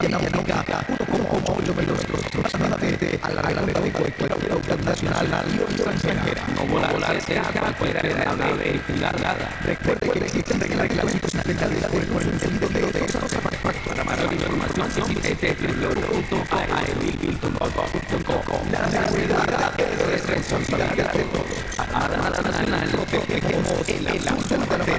Villa Náutica, 1,88 kilómetros aproximadamente a la redonda de cualquier autoridad nacional y extranjera. No volar cerca a cualquier nave tripulada. Recuerde que existen reglamentos nacionales por el contenido de estos artefactos. Para mayor información visite www.aeril.com. La seguridad es responsabilidad de todos. Armada Nacional, protegemos el asunto de la